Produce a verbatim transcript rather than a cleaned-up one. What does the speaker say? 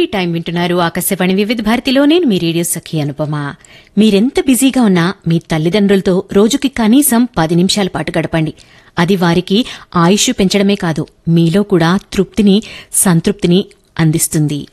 Time వింటున్నారు ఆకాశవాణి వివిధ భారతిలో. నేను మీ రేడియో సఖి అనుపమ. మీరెంత బిజీగా ఉన్నా మీ తల్లిదండ్రులతో రోజుకి కనీసం పది నిమిషాల పాటు గడపండి. అది వారికి ఆయుష్ పెంచడమే కాదు, మీలో కూడా తృప్తిని, సంతృప్తిని అందిస్తుంది.